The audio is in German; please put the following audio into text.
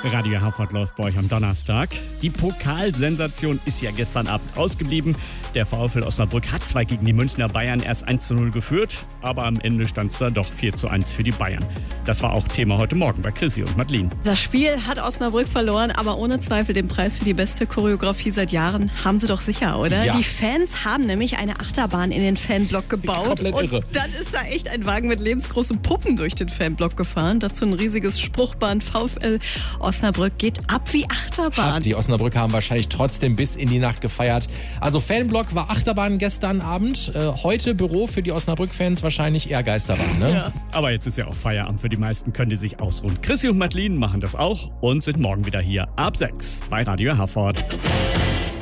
Radio Herford läuft bei euch am Donnerstag. Die Pokalsensation ist ja gestern Abend ausgeblieben. Der VfL Osnabrück hat zwar gegen die Münchner Bayern erst 1:0 geführt, aber am Ende stand es da doch 4:1 für die Bayern. Das war auch Thema heute Morgen bei Chrissy und Madeline. Das Spiel hat Osnabrück verloren, aber ohne Zweifel den Preis für die beste Choreografie seit Jahren haben sie doch sicher, oder? Ja. Die Fans haben nämlich eine Achterbahn in den Fanblock gebaut. Komplett und irre. dann ist da echt ein Wagen mit lebensgroßen Puppen durch den Fanblock gefahren. Dazu ein riesiges Spruchband. VfL Osnabrück geht ab wie Achterbahn. Die Osnabrücker haben wahrscheinlich trotzdem bis in die Nacht gefeiert. Also Fanblock war Achterbahn gestern Abend. Heute Büro für die Osnabrück-Fans wahrscheinlich eher Geisterbahn, ne? Ja. Aber jetzt ist ja auch Feierabend für die meisten, können die sich ausruhen. Chrissy und Madeline machen das auch und sind morgen wieder hier ab 6 bei Radio Herford.